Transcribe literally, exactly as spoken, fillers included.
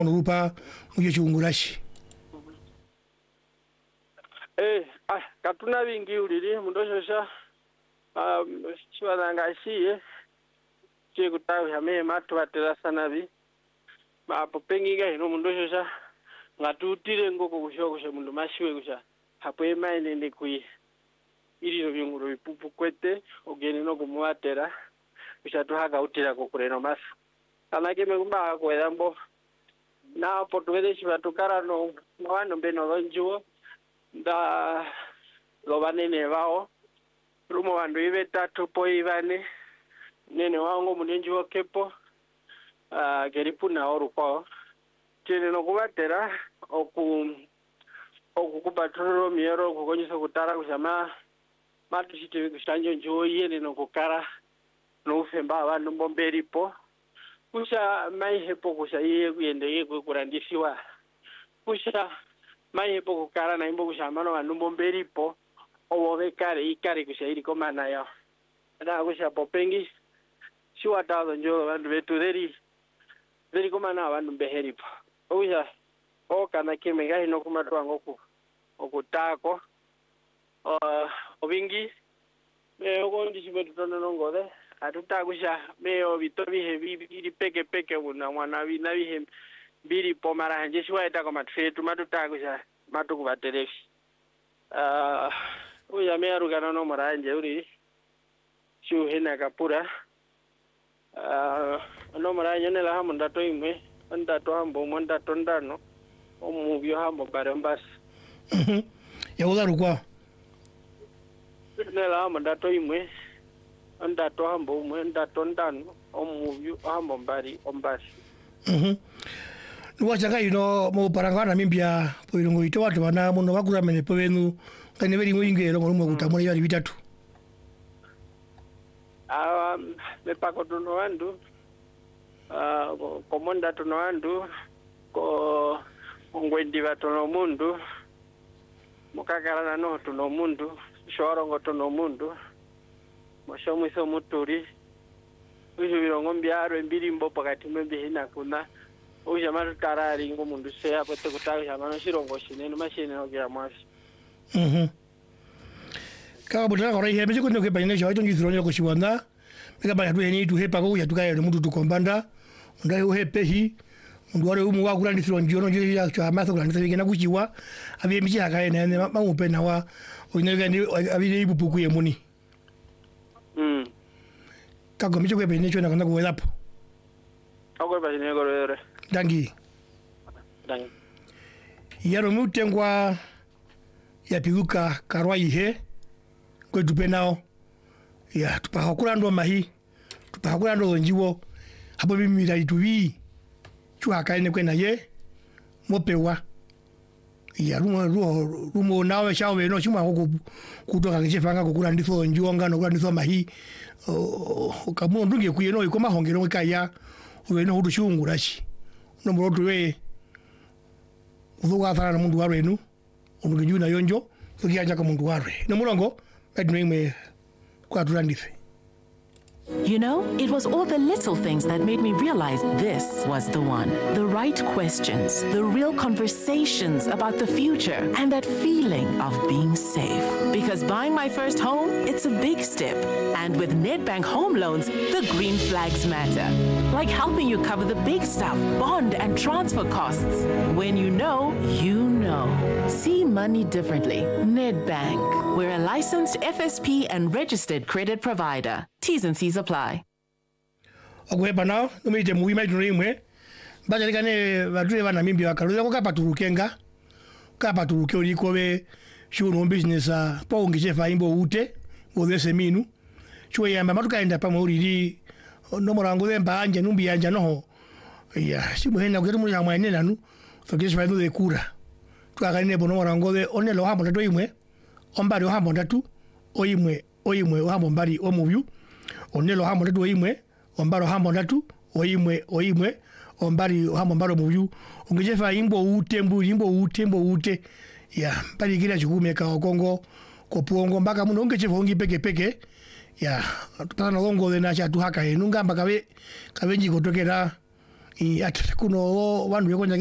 onurupa muje chungurashi eh ah katuna bingi ulili mundoshosha um chiwalanga shiye chekutawi hame matu batela sanabi mapo pengiga ino mundoshosha ngatutire ngoko kushoko she mundu mashiwe kusha hapo emaine ndi kui ili no byunguro bipupu kwete ogene no kumuatera kusha tuhaka utira kokureno masu kanake mekumba kwedambo na portuguese chibatukara no mwana mbeno lonjuo nda lobanene bao rumo bandu ibe tatu po ibane nene wangu munenjuo kepo ah uh, geripuna orupo tiene no kubatera oku okukupatoro miero kukonyesa kutara kusama matu chite kusanjo njuo yene no kukara no ufemba abantu bomberipo kusha maihepo kusha iye kuyende ye kurandisiwa kusha maihepo kukara na imbo kusha mano bandu bomberipo owobe kare ikare kusha iri komana yo na kusha popengi shiwa tazo njo bandu betu deri deri komana bandu beheripo kusha o kana kimega hino kumatwa ngoku okutako uh obingi me ogondi chimetu tono ngode atutakusha meo bitobi hebi biri peke peke una mwana bina bihe biri pomara nje shwa eta kama twetu matutakusha matuku baterefi ah uh, uya me arugana no maranje uri shu hena kapura ah uh, no maranje ne la hamu ndato imwe ndato hambo monda tondano omubyo hambo barambas mhm ya udarukwa ne la hamu ndato imwe ndato hambo umwe ndato ndano omubyo hambo mbari ombasi mhm nuwachaka ino mu parangana mimbya poirongo ito watu bana muno bakura mene povenu kane beri mwingero ngorumo kutamura yali bitatu ah me pako tuno wandu ah komonda tuno wandu ko ngwendi batono mundu mukakala no tuno mundu shorongo tuno mundu moshomuso muturi uju birongo mbyaro embiri mbo pakati mwembi hina kuna uja maru tarari ngo mundu se apote kutawi hamano shirongo shinene mashine no gira mwasi mhm ka butaka kora ihe mezi kunyo ke banyene shawo tongi zironyo ko shiwanda meka banya tu eni tu hepa ko ya tukaye mundu tukombanda ndai uhepe hi mundu wale umu wa kurandi zironyo no jiri ya cha matho kurandi zibigena kuchiwa abiye miji akaye nene mamupe na wa oinega ni abiye ibupuku ye muni mm kago miji ko banyene chona kana ko lapo ako banyene ko rere dangi dangi yaro mutengwa ya piguka karwa ihe ko dupenao ya tupakura ndo mahi tupakura ndo njiwo hapo mimi ndali tuwi chwa kaine kwena ye mopewa ya rumo rumo rumo nawe shawe no chuma ko kutoka kishefanga kukura nditho njiwo ngano kura nditho mahi o kamu ndunge kuyeno ikoma hongero kaya ubeno hudu shungurashi no mroto we uvuga thana mundu warenu onuge na yonjo tukiaja kama mundu warwe no mulongo edweme kwa turandife. You know, it was all the little things that made me realize this was the one. The right questions, the real conversations about the future, and that feeling of being safe. Because buying my first home, it's a big step. And with Nedbank Home Loans, the green flags matter. Like helping you cover the big stuff, bond and transfer costs. When you know, you know. See money differently. Nedbank. We're a licensed F S P and registered credit provider. T's and C's apply. Ogweba now, no me temu imai tunemwe. Baja likane badure bana mimbi wakaruza ko kapaturukenga. Kapaturuke olikobe shuno business a pongi chefa imbo ute, bodese minu. Chwe yamba matukaenda pa muri no morango demba anje numbi anja no. Ya, simuhenda kwetu muri amwa nena nu. Fakisha fa de kura. Twakane bono morango de onelo hambo ndo imwe. Ombari hambo ndatu. Oyimwe, oyimwe hambo mbari omubyu. Onelo hambo ndatu oyimwe. Ombaro hambo ndatu oyimwe oyimwe ombari hambo mbaro muyu ongejefa imbo ute mbu imbo ute mbo ute ya pali kila chikume ka Kongo ko puongo mpaka muno ongejefa ongi peke peke ya tupana longo de na cha tuhaka enu ngamba kabe kabenji kotokera i ati kuno wandu yekonya